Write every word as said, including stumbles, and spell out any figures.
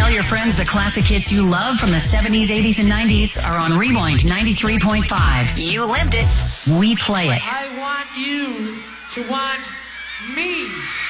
Tell your friends the classic hits you love from the seventies, eighties, and nineties are on Rewind ninety-three point five. You lived it. We play it. I want you to want me.